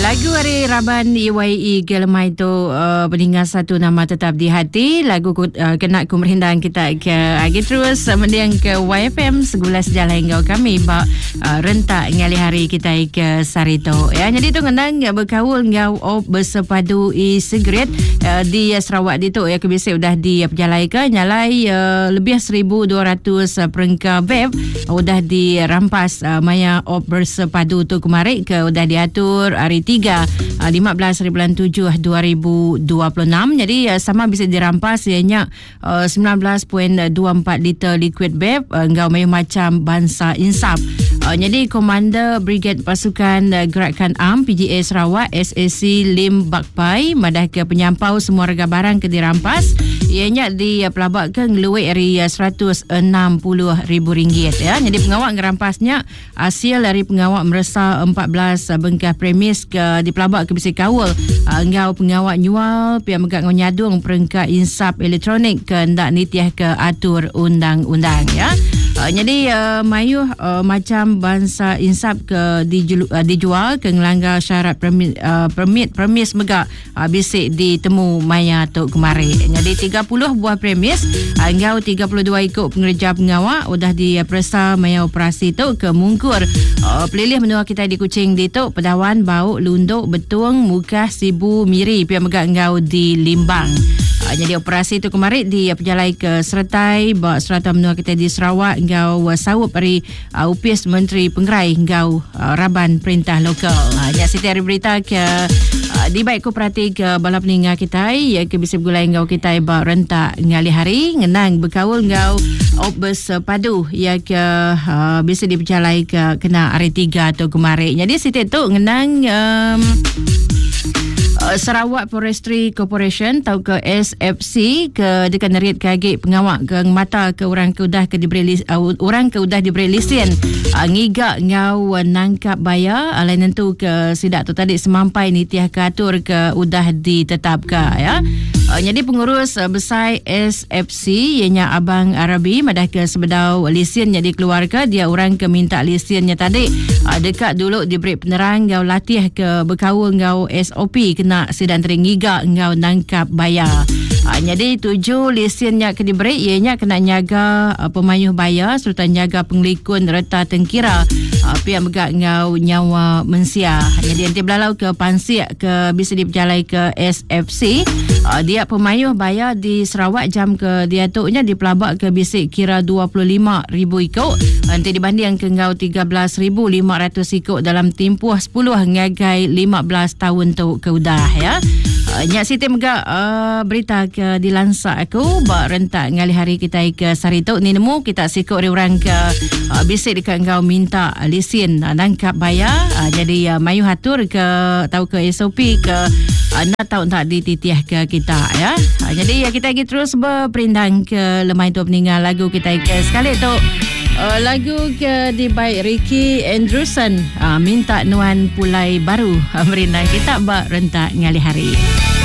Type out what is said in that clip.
Lagu hari Raban EYE Gelemai tu peninggal satu nama tetap di hati. Lagu kena kumerindahan kita ke agi terus mendiang ke YFM segula sejalan hingga kami bak rentak ngali hari kita ke Sarito. Ya, jadi tu ngendang berkaul ngau bersepadu e-cigarette di Sarawak di tu ya kebisi udah di perjalai ke nyalai lebih 1,200 perengka vape udah dirampas maya bersepadu tu kemarin ke udah diatur hari 3 15/7 2026. Jadi sama bisa dirampas ianya 19.24 liter liquid vape engkau mayu macam bangsa insaf. Jadi Komander Brigade Pasukan Gerakan Am PGA Sarawak SAC Lim Bakpai madah ke penyampau semua harga barang ke dirampas ianya di pelabak ke ngeluik dari RM160,000 ya. Jadi pengawak ngerampasnya hasil dari pengawak meresa 14 bengkah premis ke di pelabak ke bisi kawal engkau pengawak nyual pihak megak ngonyadung perengkat insap elektronik ke ndak nitiah ke atur undang-undang ya. Jadi mayu macam bangsa insap ke dijual ke ngelanggar syarat premis megak bisik ditemu maya tu kemarin. Jadi 30 buah premis engkau 32 ikut pengerja pengawak udah diperesa maya operasi tu ke mungkur pelilih menua kita di Kuching di tu Pedawan Bau Lunduk Betung Mukah Sibu Miri pihak megak engkau di Limbang. Jadi operasi itu kemarin di perjalai ke Sertai bawa serata menua kita di Sarawak engkau sawup dari UPS Menteri Pengerai engkau Raban Perintah Lokal. Ya siti hari berita ke di baik kooperatif ke bala peninga kita ya ke bisa gulai engkau kita bawa rentak ngali hari ngenang berkaul engkau bersepadu ya ke bisa diperjalai ke kena hari 3 tu kemarin. Jadi siti tu ngenang Sarawak Forestry Corporation atau ke SFC ke dekat nerit kagik pengawak ke mata ke orang ke udah ke diberi orang ke udah diberi lesen ngigak ngau nangkap bayar lain tentu ke sidak tu tadi semampai nitiah ke atur ke udah ditetapkan ya. Jadi pengurus besar SFC ianya Abang Arabi madah ke sebedau lesen jadi keluarga dia orang ke minta lesennya tadi dekat dulu diberi penerang ngau latih ke berkaul ngau SOP kena sedang teringiga ngau nangkap bayar. Jadi 7 lesennya ke diberi ianya kena nyaga pemayuh bayar serta nyaga penglikun reta tengkira pihak megak ngau nyawa mensia. Jadi nanti belalau ke Pansik ke bisa diperjalai ke SFC dia pemayuh bayar di Sarawak jam ke dia tuknya di pelabak ke bisik kira 25,000 ikut nanti dibanding ke ngau 13,500 ikut dalam tempoh 10 ngagai 15 tahun tu ke udah ya. Nyak Siti megak berita ke dilansak aku bak rentak ngali hari kita ke Sarito ni nemu kita sikut orang ke bisik dekat engkau minta lesen nangkap bayar jadi mayu hatur ke tahu ke SOP ke nak tahu tak dititiah ke kita ya. Jadi ya kita lagi terus berperindang ke lemai tu peninggal lagu kita ke sekali tu lagu ke di baik Ricky Andrewson minta nuan pulai baru merindang kita bak rentak ngali hari.